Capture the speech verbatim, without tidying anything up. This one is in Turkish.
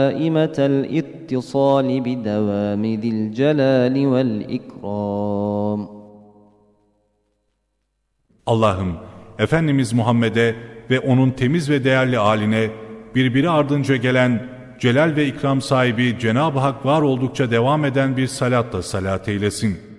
دائمة الاتصال بدوام ذي الجلال والإكرام. Allah'ım, Efendimiz Muhammed'e ve onun temiz ve değerli âline birbiri ardınca gelen celal ve ikram sahibi Cenab-ı Hak var oldukça devam eden bir salatla salat eylesin.